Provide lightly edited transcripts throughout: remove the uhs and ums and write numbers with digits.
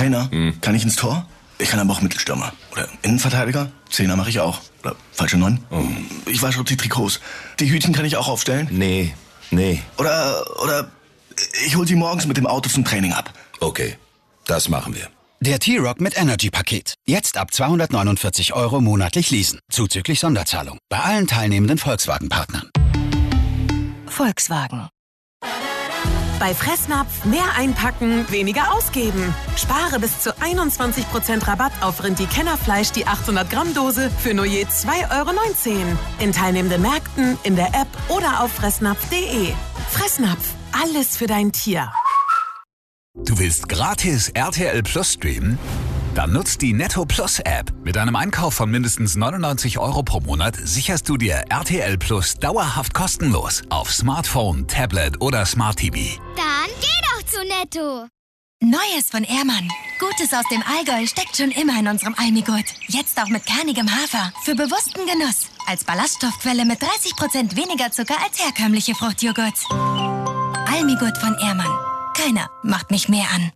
Trainer, kann ich ins Tor? Ich kann aber auch Mittelstürmer. Oder Innenverteidiger? Zehner mache ich auch. Oder falsche 9? Ich wasche auch die Trikots. Die Hütchen kann ich auch aufstellen? Nee. Oder ich hol sie morgens mit dem Auto zum Training ab. Okay, das machen wir. Der T-Roc mit Energy-Paket. Jetzt ab 249 € monatlich leasen. Zuzüglich Sonderzahlung. Bei allen teilnehmenden Volkswagen-Partnern. Volkswagen. Bei Fressnapf mehr einpacken, weniger ausgeben. Spare bis zu 21% Rabatt auf Rindi-Kennerfleisch die 800-Gramm-Dose für nur je 2,19 €. In teilnehmenden Märkten, in der App oder auf fressnapf.de. Fressnapf, alles für dein Tier. Du willst gratis RTL Plus streamen? Dann nutzt die Netto Plus App. Mit einem Einkauf von mindestens 99 € pro Monat sicherst du dir RTL Plus dauerhaft kostenlos auf Smartphone, Tablet oder Smart TV. Dann geh doch zu Netto. Neues von Ehrmann. Gutes aus dem Allgäu steckt schon immer in unserem Almigurt. Jetzt auch mit kernigem Hafer. Für bewussten Genuss. Als Ballaststoffquelle mit 30% weniger Zucker als herkömmliche Fruchtjoghurts. Almigurt von Ehrmann. Keiner macht mich mehr an.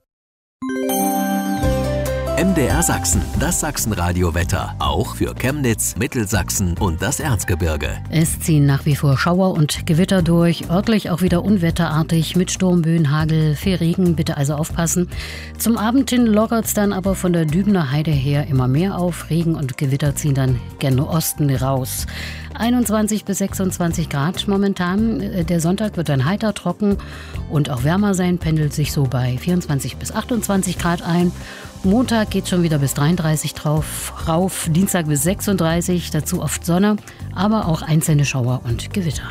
MDR Sachsen, das Sachsenradio-Wetter. Auch für Chemnitz, Mittelsachsen und das Erzgebirge. Es ziehen nach wie vor Schauer und Gewitter durch. Örtlich auch wieder unwetterartig mit Sturmböen, Hagel, viel Regen. Bitte also aufpassen. Zum Abend hin lockert es dann aber von der Dübener Heide her immer mehr auf. Regen und Gewitter ziehen dann gen Osten raus. 21 bis 26 Grad momentan. Der Sonntag wird dann heiter, trocken und auch wärmer sein. Pendelt sich so bei 24 bis 28 Grad ein. Montag geht schon wieder bis 33 rauf, Dienstag bis 36, dazu oft Sonne, aber auch einzelne Schauer und Gewitter.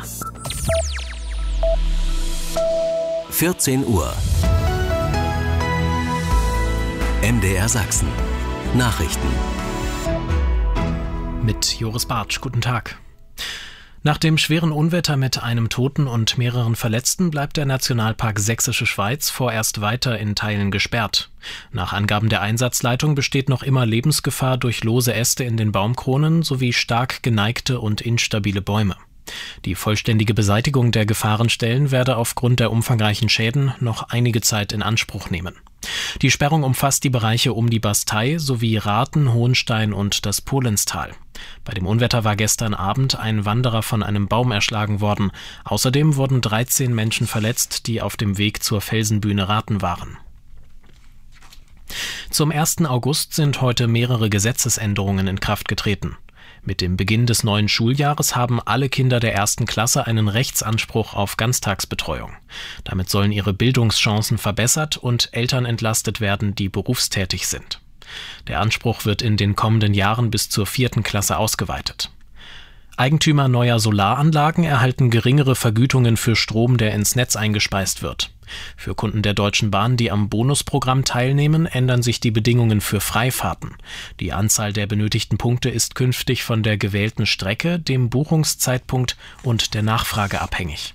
14 Uhr. MDR Sachsen. Nachrichten. Mit Joris Bartsch, guten Tag. Nach dem schweren Unwetter mit einem Toten und mehreren Verletzten bleibt der Nationalpark Sächsische Schweiz vorerst weiter in Teilen gesperrt. Nach Angaben der Einsatzleitung besteht noch immer Lebensgefahr durch lose Äste in den Baumkronen sowie stark geneigte und instabile Bäume. Die vollständige Beseitigung der Gefahrenstellen werde aufgrund der umfangreichen Schäden noch einige Zeit in Anspruch nehmen. Die Sperrung umfasst die Bereiche um die Bastei sowie Rathen, Hohenstein und das Polenstal. Bei dem Unwetter war gestern Abend ein Wanderer von einem Baum erschlagen worden. Außerdem wurden 13 Menschen verletzt, die auf dem Weg zur Felsenbühne Rathen waren. Zum 1. August sind heute mehrere Gesetzesänderungen in Kraft getreten. Mit dem Beginn des neuen Schuljahres haben alle Kinder der 1. Klasse einen Rechtsanspruch auf Ganztagsbetreuung. Damit sollen ihre Bildungschancen verbessert und Eltern entlastet werden, die berufstätig sind. Der Anspruch wird in den kommenden Jahren bis zur 4. Klasse ausgeweitet. Eigentümer neuer Solaranlagen erhalten geringere Vergütungen für Strom, der ins Netz eingespeist wird. Für Kunden der Deutschen Bahn, die am Bonusprogramm teilnehmen, ändern sich die Bedingungen für Freifahrten. Die Anzahl der benötigten Punkte ist künftig von der gewählten Strecke, dem Buchungszeitpunkt und der Nachfrage abhängig.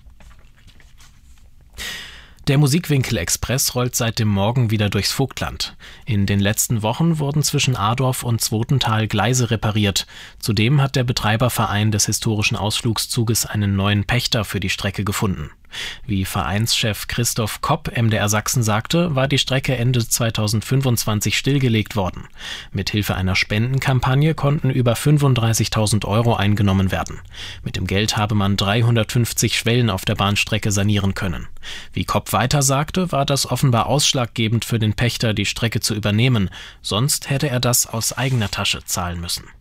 Der Musikwinkel-Express rollt seit dem Morgen wieder durchs Vogtland. In den letzten Wochen wurden zwischen Adorf und Zwotental Gleise repariert. Zudem hat der Betreiberverein des historischen Ausflugszuges einen neuen Pächter für die Strecke gefunden. Wie Vereinschef Christoph Kopp MDR Sachsen sagte, war die Strecke Ende 2025 stillgelegt worden. Mithilfe einer Spendenkampagne konnten über 35.000 € eingenommen werden. Mit dem Geld habe man 350 Schwellen auf der Bahnstrecke sanieren können. Wie Kopp weiter sagte, war das offenbar ausschlaggebend für den Pächter, die Strecke zu übernehmen. Sonst hätte er das aus eigener Tasche zahlen müssen.